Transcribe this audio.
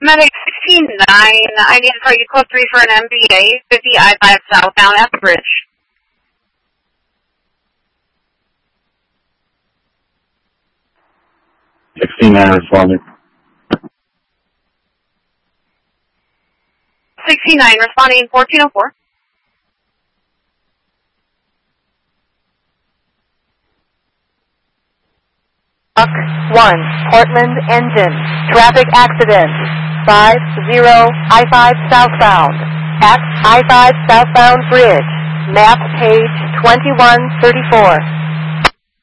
Medic 69, I need to tell you code 3 for an MBA, 50 I-5 southbound at the bridge. 69 responding. 69 responding 1404. Buck 1, Portland engine. Traffic accident. 50 I-5 southbound. At I-5 southbound bridge. Map page 2134.